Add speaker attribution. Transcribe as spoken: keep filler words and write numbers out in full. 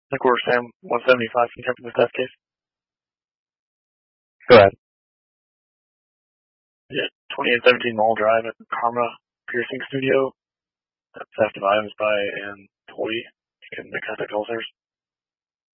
Speaker 1: Nicor Sam one seventy-five, can you check the test case?
Speaker 2: Go ahead.
Speaker 1: Yeah, twenty-eight seventeen Mall Drive at Karma Piercing Studio. Theft of items by an employee. You can make contact all service.